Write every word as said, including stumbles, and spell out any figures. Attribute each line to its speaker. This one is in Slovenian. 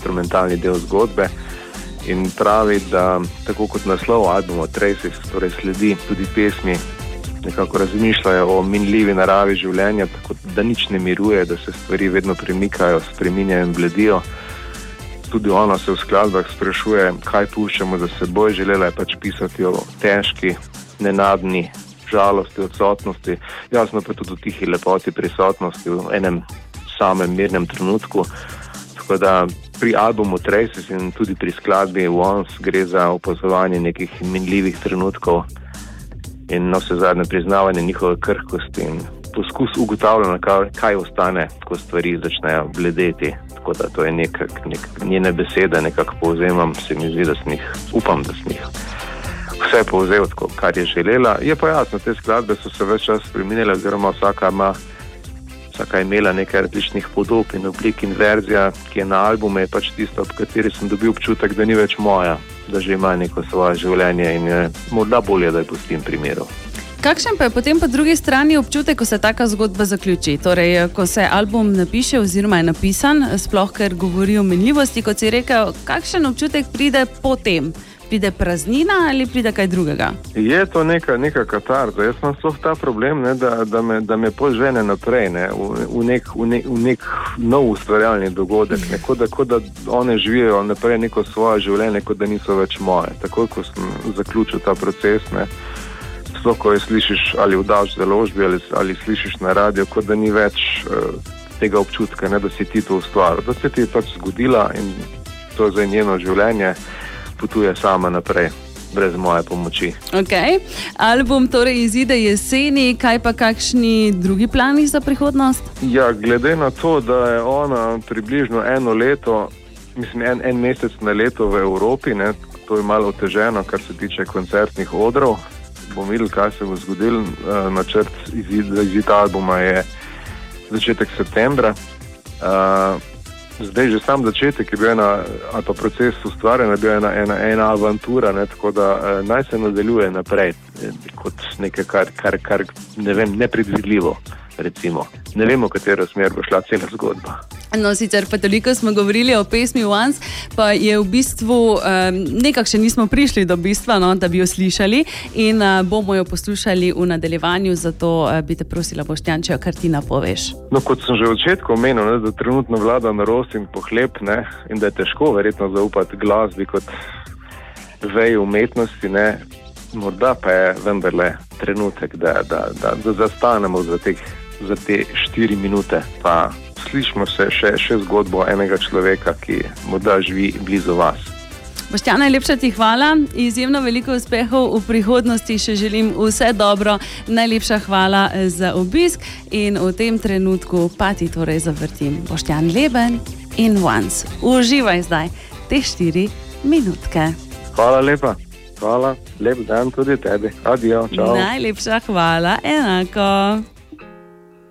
Speaker 1: instrumentalni del zgodbe. In pravi, da tako kot naslov albuma Traces, torej sledi tudi pesmi, nekako razmišljajo o minljivi naravi življenja, tako da nič ne miruje, da se stvari vedno premikajo, spreminjajo in bledijo. Tudi ona se v skladbah sprašuje, kaj puščamo za seboj. Želela je pač pisati o težki, nenadni žalosti, odsotnosti, jasno pa tudi o tihi lepoti prisotnosti v enem samem mirnem trenutku. Tako da pri albumu Traces in tudi pri skladbi Once gre za opazovanje nekih minljivih trenutkov in na vse zadnje priznavanje njihove krhkosti in poskus ugotavljanja, kaj, kaj ostane, ko stvari začnejo bledeti. Tako da to je nek, nek, njene besede, nekako povzemam, se mi zdi, da sem jih, upam, da sem jih vse povzel, tako, kar je želela. Je pa jasno, te skladbe so se več čas spreminjale, oziroma vsaka ima Vsaka je imela nekaj različnih podob in oblik in verzija, ki je na albume, je pač tista, ob kateri sem dobil občutek, da ni več moja, da že ima neko svoje življenje in je morda bolje, da je pustim primeru.
Speaker 2: Kakšen pa je potem po drugi strani občutek, ko se taka zgodba zaključi? Torej, ko se album napiše oziroma je napisan, sploh ker govori o minljivosti, kot si rekel, kakšen občutek pride potem? Pride praznina ali pride kaj drugega? Je
Speaker 1: to neka, neka katarza. Jaz imam sploh ta problem, ne, da, da, me, da me požene naprej ne, v, v, nek, v, nek, v nek nov ustvarjalni dogodek. Ne, kot, da, kot da one živijo naprej neko svoje življenje, kot da niso več moje. Takoj, ko sem zaključil ta proces, ne, sploh, ko je slišiš ali v Daš založbi ali, ali slišiš na radio, kot da ni več uh, tega občutka, ne, da si ti to ustvaril. Da se ti je pač zgodila in to je za njeno življenje. Potuje sama naprej, brez moje pomoči. Ok. Album torej izide jeseni, kaj pa kakšni drugi plani za prihodnost? Ja, glede na to, da je ona približno eno leto, mislim en, en mesec na leto v Evropi, ne, to je malo oteženo, kar se tiče koncertnih odrov. Bomo videli, kaj se bo zgodilo. Načrt izida izid albuma je začetek septembra. Uh, Zdaj že sam začetek je bil ena, ali pa proces ustvarjanja je bil ena, ena, ena avantura, ne, tako da eh, naj se nadaljuje naprej eh, kot nekaj, kar, kar, kar ne vem, nepredvidljivo, recimo. Ne vemo, v katero smer bo šla cela zgodba. No, sicer pa toliko smo govorili o pesmi Once, pa je v bistvu um, nekako še nismo prišli do bistva, no, da bi jo slišali in uh, bomo jo poslušali v nadaljevanju, zato uh, bi te prosila, Boštjan, če jo kar ti napoveš. No, kot sem že v začetku omenil, ne, da trenutno vlada norost in pohlep, ne, in da je težko verjetno zaupati glasbi kot veji umetnosti, ne, morda pa je vendarle trenutek, da, da, da, da zastanemo za, teh, za te štiri minute, pa slišimo se še, še zgodbo enega človeka, ki morda živi blizu vas. Boštjan, najlepša ti hvala, izjemno veliko uspehov v prihodnosti, še želim vse dobro, najlepša hvala za obisk in v tem trenutku pa ti torej zavrtim Boštjan Leben in Once. Uživaj zdaj te štiri minutke. Hvala lepa, hvala, lep dan tudi tebi, adijo, čau. Najlepša hvala, enako.